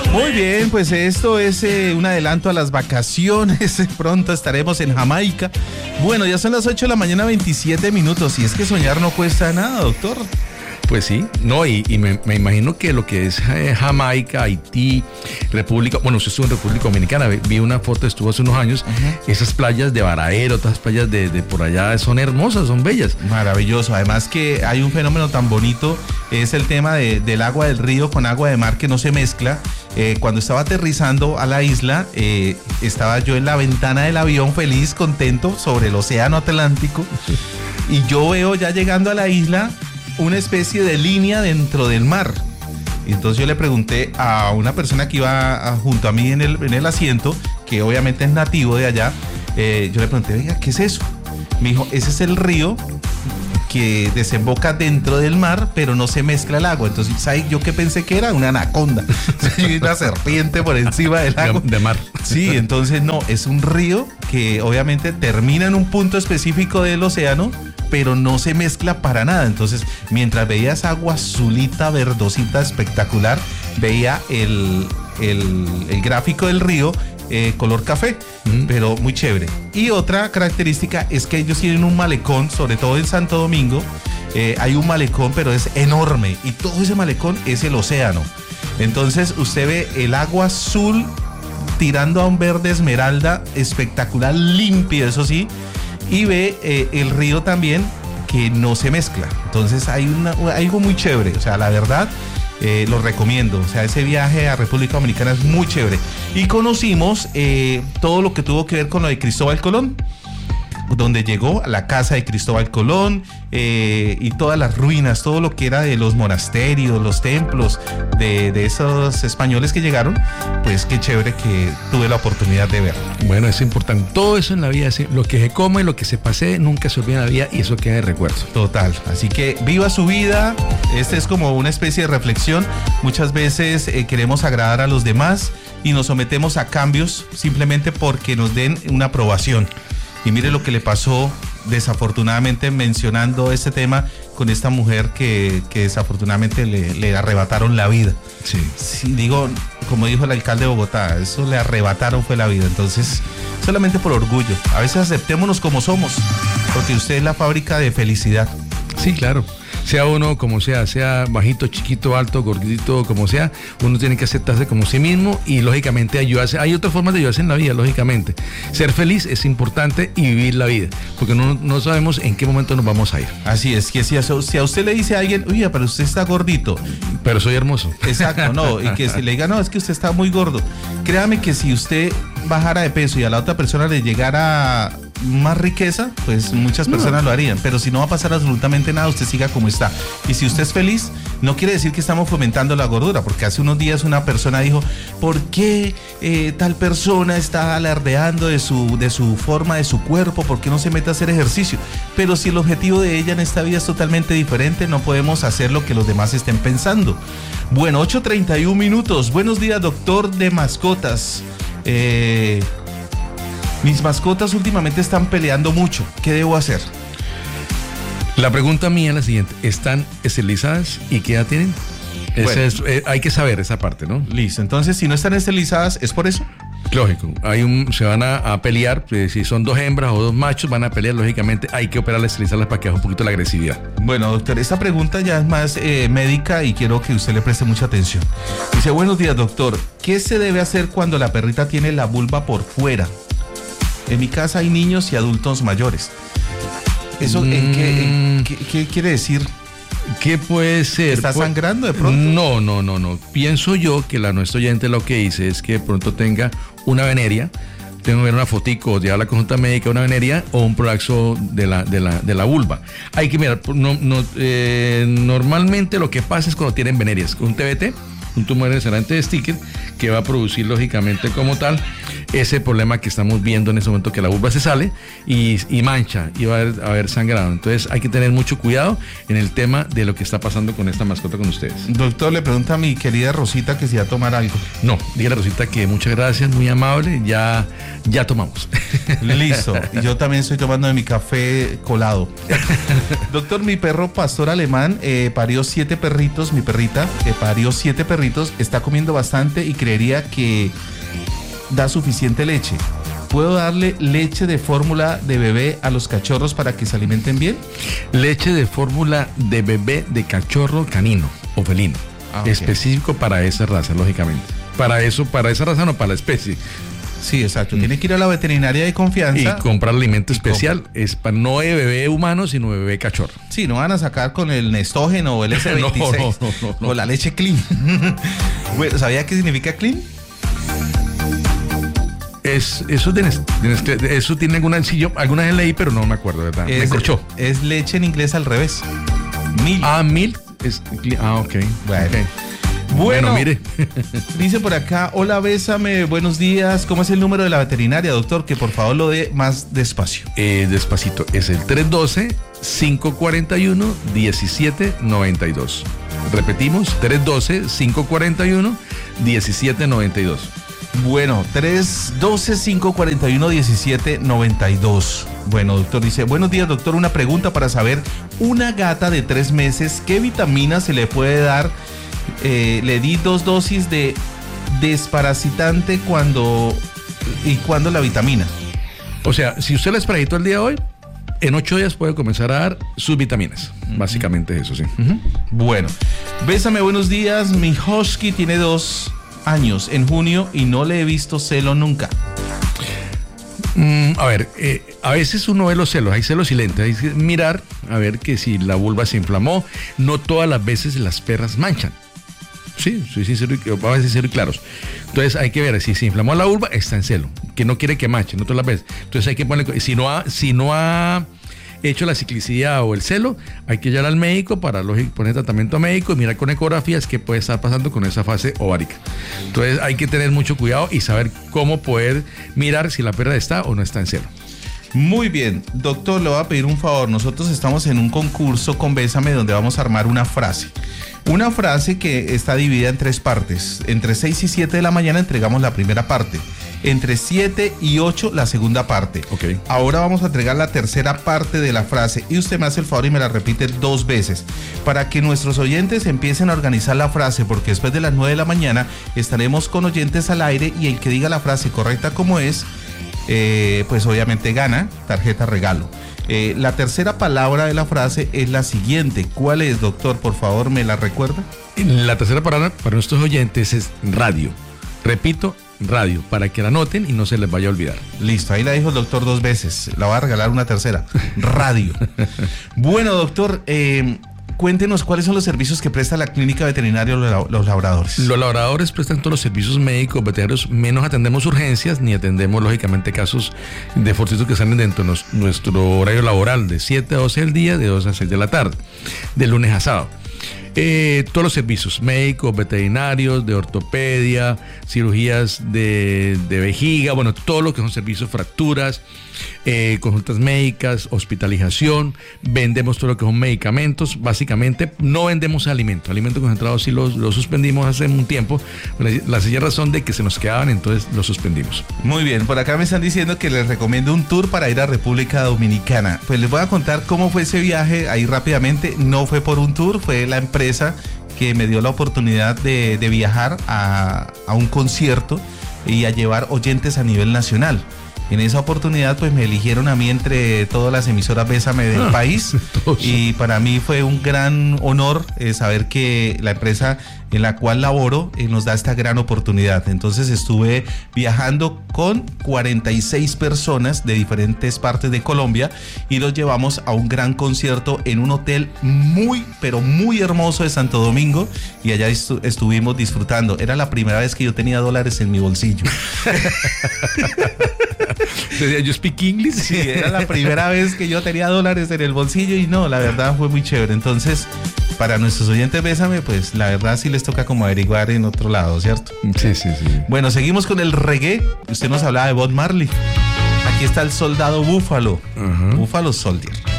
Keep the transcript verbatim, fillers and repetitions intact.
Muy bien, pues esto es eh, un adelanto a las vacaciones. Pronto estaremos en Jamaica. Bueno, ya son las ocho de la mañana, veintisiete minutos. Y es que soñar no cuesta nada, doctor. Pues sí, no, y, y me, me imagino que lo que es eh, Jamaica, Haití, República, bueno, usted estuvo en República Dominicana, vi, vi una foto, estuvo hace unos años, uh-huh. Esas playas de Varadero, todas las playas de, de por allá son hermosas, son bellas. Maravilloso, además que hay un fenómeno tan bonito, es el tema de, del agua del río con agua de mar que no se mezcla. Eh, cuando estaba aterrizando a la isla, eh, estaba yo en la ventana del avión feliz, contento, sobre el océano Atlántico, y yo veo ya llegando a la isla una especie de línea dentro del mar. Y entonces yo le pregunté a una persona que iba a, junto a mí en el, en el asiento, que obviamente es nativo de allá, eh, yo le pregunté, oiga, ¿qué es eso? Me dijo, ese es el río que desemboca dentro del mar, pero no se mezcla el agua. Entonces, ¿sabes yo qué pensé que era? Una anaconda, una serpiente por encima del agua. De, de mar. Sí, entonces no, es un río que obviamente termina en un punto específico del océano, pero no se mezcla para nada. Entonces, mientras veía esa agua azulita, verdosita, espectacular, veía el, el, el gráfico del río eh, color café, mm. pero muy chévere. Y otra característica es que ellos tienen un malecón, sobre todo en Santo Domingo, eh, hay un malecón, pero es enorme, y todo ese malecón es el océano. Entonces, usted ve el agua azul tirando a un verde esmeralda, espectacular, limpio, eso sí, y ve eh, el río también que no se mezcla. Entonces hay una, algo muy chévere, o sea, la verdad eh, lo recomiendo, o sea, ese viaje a República Dominicana es muy chévere. Y conocimos eh, todo lo que tuvo que ver con lo de Cristóbal Colón, donde llegó a la casa de Cristóbal Colón, eh, y todas las ruinas, todo lo que era de los monasterios, los templos de, de esos españoles que llegaron. Pues qué chévere que tuve la oportunidad de ver. Bueno, es importante, todo eso en la vida, lo que se come, lo que se pase, nunca se olvida en la vida, y eso queda de recuerdo. Total, así que viva su vida. Este es como una especie de reflexión. Muchas veces eh, queremos agradar a los demás y nos sometemos a cambios simplemente porque nos den una aprobación. Y mire lo que le pasó, desafortunadamente, mencionando este tema, con esta mujer que, que desafortunadamente le, le arrebataron la vida. Sí. Sí, digo, como dijo el alcalde de Bogotá, eso le arrebataron fue la vida. Entonces, solamente por orgullo, a veces aceptémonos como somos, porque usted es la fábrica de felicidad. Sí, claro. Sea uno como sea, sea bajito, chiquito, alto, gordito, como sea, uno tiene que aceptarse como sí mismo y lógicamente ayudarse. Hay otras formas de ayudarse en la vida, lógicamente. Ser feliz es importante y vivir la vida, porque no, no sabemos en qué momento nos vamos a ir. Así es, que si a, si a usted le dice a alguien, oye, pero usted está gordito. Pero soy hermoso. Exacto, no, y que si le diga, no, es que usted está muy gordo. Créame que si usted bajara de peso y a la otra persona le llegara más riqueza, pues muchas personas no lo harían, pero si no va a pasar absolutamente nada, usted siga como está. Y si usted es feliz, no quiere decir que estamos fomentando la gordura, porque hace unos días una persona dijo, ¿por qué eh, tal persona está alardeando de su, de su forma, de su cuerpo? ¿Por qué no se mete a hacer ejercicio? Pero si el objetivo de ella en esta vida es totalmente diferente, no podemos hacer lo que los demás estén pensando. Bueno, ocho treinta y un minutos. Buenos días, doctor de mascotas. Eh... Mis mascotas últimamente están peleando mucho. ¿Qué debo hacer? La pregunta mía es la siguiente. ¿Están esterilizadas y qué edad tienen? Bueno, es, eh, hay que saber esa parte, ¿no? Listo. Entonces, si no están esterilizadas, ¿es por eso? Lógico. Hay un, se van a, a pelear. Pues, si son dos hembras o dos machos, van a pelear. Lógicamente, hay que operarlas, esterilizarlas para que baje un poquito la agresividad. Bueno, doctor, esta pregunta ya es más eh, médica y quiero que usted le preste mucha atención. Dice, buenos días, doctor. ¿Qué se debe hacer cuando la perrita tiene la vulva por fuera? En mi casa hay niños y adultos mayores. ¿Eso mm. ¿en qué, en, qué, qué quiere decir? ¿Qué puede ser? ¿Está sangrando de pronto? No, no, no, no. Pienso yo que la nuestra oyente lo que dice es que de pronto tenga una veneria. Tengo que ver una fotico de la consulta médica, una veneria o un prolaxo de la, de la, de la vulva. Hay que mirar, no, no, eh, normalmente lo que pasa es cuando tienen venerias, un T B T, un tumor encerrante de sticker, que va a producir lógicamente como tal ese problema que estamos viendo en ese momento, que la vulva se sale y, y mancha y va a haber, a haber sangrado. Entonces hay que tener mucho cuidado en el tema de lo que está pasando con esta mascota con ustedes. Doctor, le pregunta a mi querida Rosita que si va a tomar algo. No, dígale a Rosita que muchas gracias, muy amable, ya, ya tomamos. Listo, y yo también estoy tomando de mi café colado. Doctor, mi perro pastor alemán eh, parió siete perritos, mi perrita, que parió siete perritos perritos, está comiendo bastante y creería que da suficiente leche. ¿Puedo darle leche de fórmula de bebé a los cachorros para que se alimenten bien? Leche de fórmula de bebé de cachorro canino o felino. Ah, okay. Específico para esa raza, lógicamente. Para eso, para esa raza, no para la especie. Sí, exacto. Mm. Tiene que ir a la veterinaria de confianza y comprar alimento especial. Es para, no de bebé humano, sino de bebé cachorro. Sí, no van a sacar con el Nestógeno o el ese veintiséis no, no, no, no, no. o la leche clean. Bueno, ¿sabía qué significa clean? Es, eso, de, de, eso tiene alguna, sí, yo alguna vez leí, pero no me acuerdo, ¿verdad? Es, me corchó. Es leche en inglés al revés. Milk. Ah, milk. Es, ah, ok. Bueno. Okay. Bueno, bueno, mire. Dice por acá, hola, bésame, buenos días. ¿Cómo es el número de la veterinaria, doctor? Que por favor lo dé más despacio. Eh, despacito. Es el tres uno dos, cinco cuatro uno, uno siete nueve dos. Repetimos, tres uno dos, cinco cuatro uno, uno siete nueve dos. Bueno, tres uno dos, cinco cuatro uno, uno siete nueve dos. Bueno, doctor, dice, buenos días, doctor, una pregunta para saber, una gata de tres meses, ¿qué vitamina se le puede dar? Eh, le di dos dosis de desparasitante cuando y cuando la vitamina. O sea, si usted la sprayó el día de hoy, en ocho días puede comenzar a dar sus vitaminas. Uh-huh. Básicamente eso, sí. Uh-huh. Bueno, bésame, buenos días. Mi husky tiene dos años en junio y no le he visto celo nunca. Mm, a ver, eh, a veces uno ve los celos, hay celos silentes, hay que mirar a ver que si la vulva se inflamó. No todas las veces las perras manchan. Sí, soy sincero y, vamos a ser sinceros y claros. Entonces hay que ver si se inflamó la vulva, está en celo, que no quiere que manche, no todas las veces. Entonces hay que ponerle, si no ha, si no ha hecho la ciclicidad o el celo, hay que llevar al médico para poner tratamiento médico y mirar con ecografías qué puede estar pasando con esa fase ovárica. Entonces hay que tener mucho cuidado y saber cómo poder mirar si la perra está o no está en celo. Muy bien, doctor, le voy a pedir un favor. Nosotros estamos en un concurso con Bésame donde vamos a armar una frase. Una frase que está dividida en tres partes. Entre seis y siete de la mañana entregamos la primera parte. Entre siete y ocho la segunda parte. Okay. Ahora vamos a entregar la tercera parte de la frase y usted me hace el favor y me la repite dos veces para que nuestros oyentes empiecen a organizar la frase, porque después de las nueve de la mañana estaremos con oyentes al aire y el que diga la frase correcta como es, eh, pues obviamente gana tarjeta regalo. Eh, la tercera palabra de la frase es la siguiente. ¿Cuál es, doctor? Por favor, ¿me la recuerda? La tercera palabra para nuestros oyentes es radio. Repito, radio, para que la anoten y no se les vaya a olvidar. Listo, ahí la dijo el doctor dos veces. La va a regalar una tercera. Radio. Bueno, doctor, eh, cuéntenos cuáles son los servicios que presta la clínica veterinaria los, los labradores. Los labradores prestan todos los servicios médicos, veterinarios, menos atendemos urgencias ni atendemos lógicamente casos de fortuitos que salen dentro de nos, nuestro horario laboral de siete a doce del día, de dos a seis de la tarde, de lunes a sábado. Eh, todos los servicios médicos, veterinarios, de ortopedia, cirugías de, de vejiga, bueno, todo lo que son servicios, fracturas, eh, consultas médicas, hospitalización, vendemos todo lo que son medicamentos, básicamente no vendemos alimentos, alimentos concentrados sí los, los suspendimos hace un tiempo, la, la sencilla razón de que se nos quedaban, entonces los suspendimos. Muy bien, por acá me están diciendo que les recomiendo un tour para ir a República Dominicana. Pues les voy a contar cómo fue ese viaje ahí rápidamente. No fue por un tour, fue la empresa que me dio la oportunidad de, de viajar a, a un concierto y a llevar oyentes a nivel nacional. En esa oportunidad pues me eligieron a mí entre todas las emisoras Bésame del ah, país y para mí fue un gran honor eh, saber que la empresa en la cual laboro eh, nos da esta gran oportunidad. Entonces estuve viajando con cuarenta y seis personas de diferentes partes de Colombia y los llevamos a un gran concierto en un hotel muy pero muy hermoso de Santo Domingo y allá estu- estuvimos disfrutando. Era la primera vez que yo tenía dólares en mi bolsillo. ¿You speak English? Sí, era la primera vez que yo tenía dólares en el bolsillo y no, la verdad fue muy chévere. Entonces, para nuestros oyentes Bésame, pues la verdad sí les toca como averiguar en otro lado, ¿cierto? Sí, sí, sí. Bueno, seguimos con el reggae. Usted nos hablaba de Bob Marley. Aquí está el soldado Búfalo. Uh-huh. Búfalo Soldier.